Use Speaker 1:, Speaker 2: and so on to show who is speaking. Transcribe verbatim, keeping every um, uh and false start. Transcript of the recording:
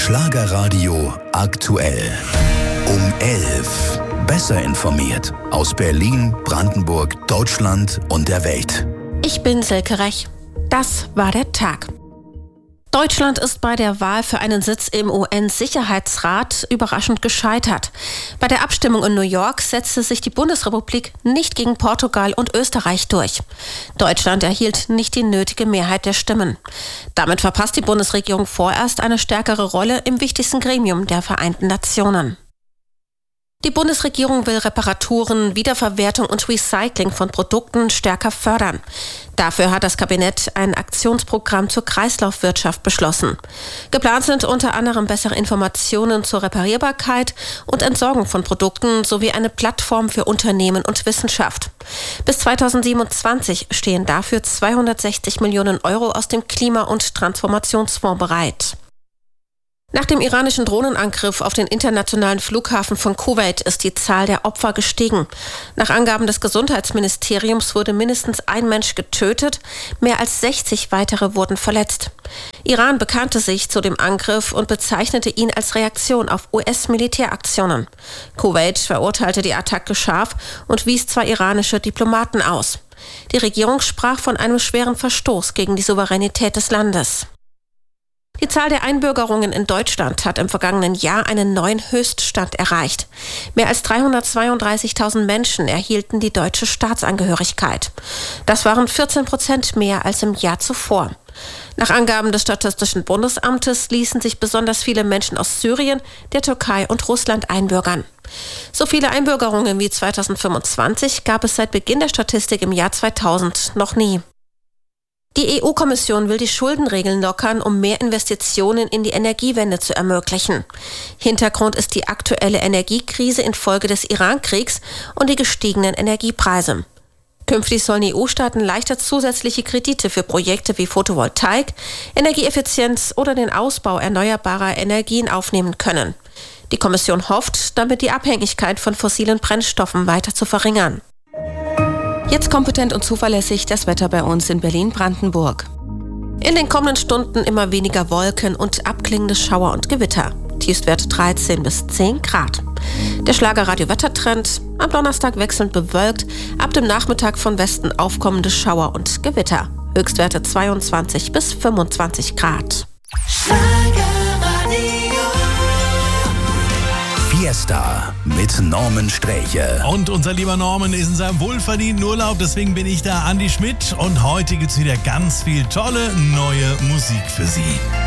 Speaker 1: Schlagerradio aktuell. Um elf. Besser informiert aus Berlin, Brandenburg, Deutschland und der Welt.
Speaker 2: Ich bin Silke Rech. Das war der Tag. Deutschland ist bei der Wahl für einen Sitz im U N-Sicherheitsrat überraschend gescheitert. Bei der Abstimmung in New York setzte sich die Bundesrepublik nicht gegen Portugal und Österreich durch. Deutschland erhielt nicht die nötige Mehrheit der Stimmen. Damit verpasst die Bundesregierung vorerst eine stärkere Rolle im wichtigsten Gremium der Vereinten Nationen. Die Bundesregierung will Reparaturen, Wiederverwertung und Recycling von Produkten stärker fördern. Dafür hat das Kabinett ein Aktionsprogramm zur Kreislaufwirtschaft beschlossen. Geplant sind unter anderem bessere Informationen zur Reparierbarkeit und Entsorgung von Produkten sowie eine Plattform für Unternehmen und Wissenschaft. Bis zweitausendsiebenundzwanzig stehen dafür zweihundertsechzig Millionen Euro aus dem Klima- und Transformationsfonds bereit. Nach dem iranischen Drohnenangriff auf den internationalen Flughafen von Kuwait ist die Zahl der Opfer gestiegen. Nach Angaben des Gesundheitsministeriums wurde mindestens ein Mensch getötet, mehr als sechzig weitere wurden verletzt. Iran bekannte sich zu dem Angriff und bezeichnete ihn als Reaktion auf U S-Militäraktionen. Kuwait verurteilte die Attacke scharf und wies zwei iranische Diplomaten aus. Die Regierung sprach von einem schweren Verstoß gegen die Souveränität des Landes. Die Zahl der Einbürgerungen in Deutschland hat im vergangenen Jahr einen neuen Höchststand erreicht. Mehr als dreihundertzweiunddreißigtausend Menschen erhielten die deutsche Staatsangehörigkeit. Das waren vierzehn Prozent mehr als im Jahr zuvor. Nach Angaben des Statistischen Bundesamtes ließen sich besonders viele Menschen aus Syrien, der Türkei und Russland einbürgern. So viele Einbürgerungen wie zweitausendfünfundzwanzig gab es seit Beginn der Statistik im Jahr zweitausend noch nie. Die E U-Kommission will die Schuldenregeln lockern, um mehr Investitionen in die Energiewende zu ermöglichen. Hintergrund ist die aktuelle Energiekrise infolge des Iran-Kriegs und die gestiegenen Energiepreise. Künftig sollen E U-Staaten leichter zusätzliche Kredite für Projekte wie Photovoltaik, Energieeffizienz oder den Ausbau erneuerbarer Energien aufnehmen können. Die Kommission hofft, damit die Abhängigkeit von fossilen Brennstoffen weiter zu verringern. Jetzt kompetent und zuverlässig das Wetter bei uns in Berlin-Brandenburg. In den kommenden Stunden immer weniger Wolken und abklingende Schauer und Gewitter. Tiefstwerte dreizehn bis zehn Grad. Der Schlagerradio-Wettertrend: am Donnerstag wechselnd bewölkt, ab dem Nachmittag von Westen aufkommende Schauer und Gewitter. Höchstwerte zweiundzwanzig bis fünfundzwanzig Grad.
Speaker 1: Fiesta mit Norman Sträche.
Speaker 3: Und unser lieber Norman ist in seinem wohlverdienten Urlaub, deswegen bin ich da, Andi Schmidt. Und heute gibt's wieder ganz viel tolle neue Musik für Sie.